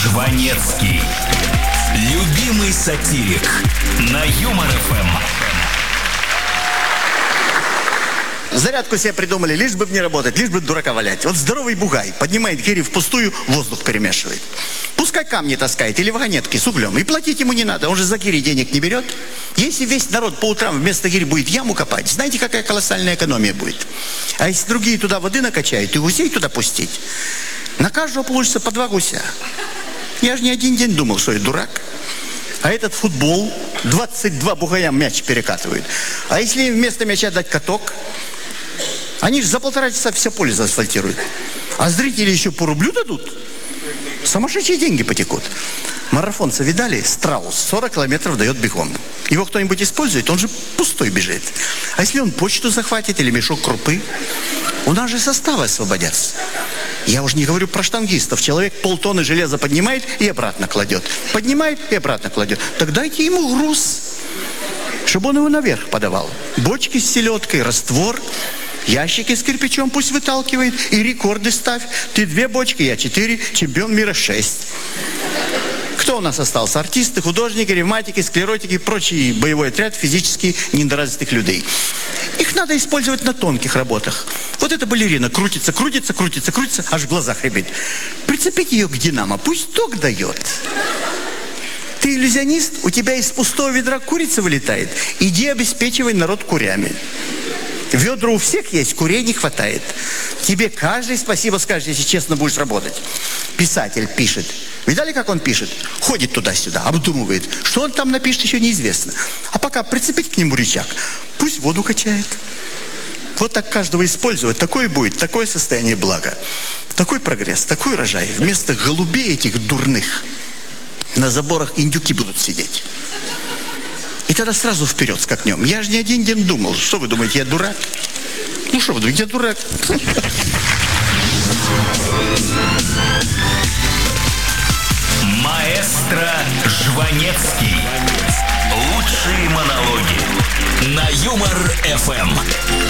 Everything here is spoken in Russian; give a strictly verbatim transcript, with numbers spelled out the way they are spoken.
Жванецкий. Любимый сатирик. На Юмор эф эм. Зарядку себе придумали, лишь бы не работать, лишь бы дурака валять. Вот здоровый бугай поднимает гири впустую, воздух перемешивает. Пускай камни таскает или вагонетки с углем. И платить ему не надо, он же за гири денег не берет. Если весь народ по утрам вместо гири будет яму копать, знаете, какая колоссальная экономия будет? А если другие туда воды накачают и гусей туда пустить, на каждого получится по два гуся. Я же не один день думал, что я дурак. А этот футбол двадцать два бугая мяч перекатывает. А если вместо мяча дать каток, они же за полтора часа все поле заасфальтируют. А зрители еще по рублю дадут. Сумасшедшие деньги потекут. Марафонца видали? Страус сорок километров дает бегом. Его кто-нибудь использует, он же пустой бежит. А если он почту захватит или мешок крупы? У нас же составы освободятся. Я уже не говорю про штангистов. Человек полтонны железа поднимает и обратно кладет. Поднимает и обратно кладет. Так дайте ему груз, чтобы он его наверх подавал. Бочки с селедкой, раствор, ящики с кирпичом пусть выталкивает. И рекорды ставь. Ты две бочки, я четыре, чемпион мира шесть. Кто у нас остался? Артисты, художники, ревматики, склеротики и прочий боевой отряд физически недоразвитых людей. Их надо использовать на тонких работах. Вот эта балерина крутится, крутится, крутится, крутится, аж в глазах рябит. Прицепите ее к динамо, пусть ток дает. Ты иллюзионист, у тебя из пустого ведра курица вылетает. Иди обеспечивай народ курями. Ведра у всех есть, курей не хватает. Тебе каждый спасибо скажет, если честно будешь работать. Писатель пишет. Видали, как он пишет? Ходит туда-сюда, обдумывает. Что он там напишет, еще неизвестно. А пока прицепить к нему рычаг, пусть воду качает. Вот так каждого использовать. Такое будет, такое состояние блага. Такой прогресс, такой урожай. Вместо голубей этих дурных на заборах индюки будут сидеть. И тогда сразу вперед скакнем. Я же не один день думал. Что вы думаете, я дурак? Ну что вы думаете, я дурак? Маэстро Жванецкий. Лучшие монологи. На Юмор эф эм.